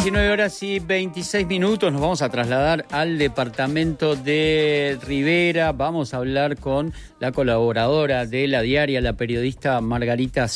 19 horas y 26 minutos, nos vamos a trasladar al departamento de Rivera. Vamos a hablar con la colaboradora de La Diaria, la periodista Margarita